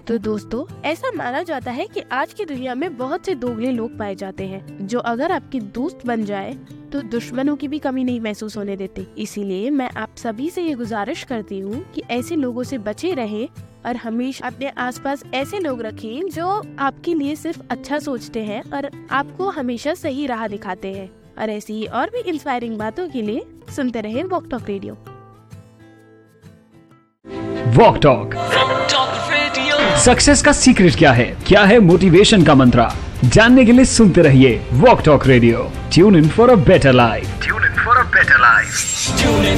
तो दोस्तों, ऐसा माना जाता है कि आज की दुनिया में बहुत से दोगले लोग पाए जाते हैं जो अगर आपके दोस्त बन जाए तो दुश्मनों की भी कमी नहीं महसूस होने देते। इसीलिए मैं आप सभी से ये गुजारिश करती हूँ कि ऐसे लोगों से बचे रहें और हमेशा अपने आसपास ऐसे लोग रखें जो आपके लिए सिर्फ अच्छा सोचते हैं और आपको हमेशा सही राह दिखाते हैं। और ऐसी ही और भी इंस्पायरिंग बातों के लिए सुनते रहें walk talk radio. Walk talk success का सीक्रेट क्या है मोटिवेशन का मंत्र, जानने के लिए सुनते रहिए walk talk radio. Tune in for a better life.